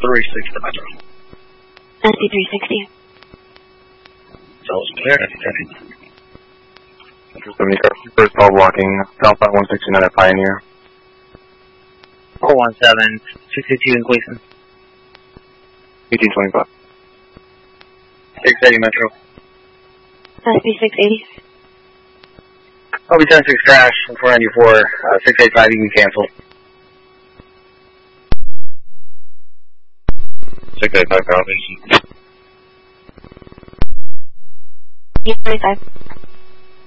360 Metro. SB360. Sounds clear. Metro 70, first call blocking southbound 169 at Pioneer. 417, 682 in Gleason. 1825. 680 Metro. SB680. I'll be 10-6 crash, 494, 685, you can cancel. 685 copy. 825.